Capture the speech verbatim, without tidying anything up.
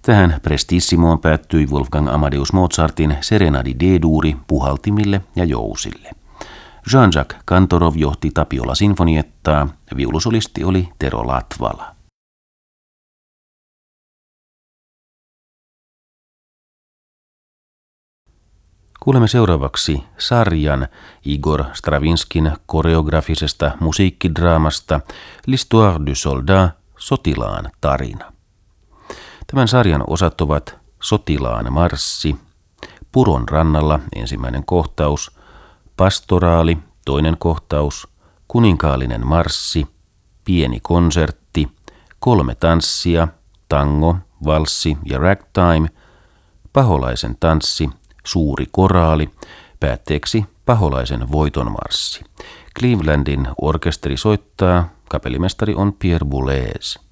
Tähän prestissimoon päättyi Wolfgang Amadeus Mozartin Serenadi D-duuri puhaltimille ja jousille. Jean-Jacques Kantorov johti Tapiola-sinfoniettaa, viulusolisti oli Tero Latvala. Kuulemme seuraavaksi sarjan Igor Stravinskin koreografisesta musiikkidraamasta L'Histoire du Soldat, sotilaan tarina. Tämän sarjan osat ovat Sotilaan marssi, Puron rannalla ensimmäinen kohtaus, Pastoraali toinen kohtaus, Kuninkaallinen marssi, Pieni konsertti, Kolme tanssia, Tango, valssi ja ragtime, Paholaisen tanssi, Suuri koraali, päätteeksi Paholaisen voitonmarssi. Clevelandin orkesteri soittaa, kapellimestari on Pierre Boulez.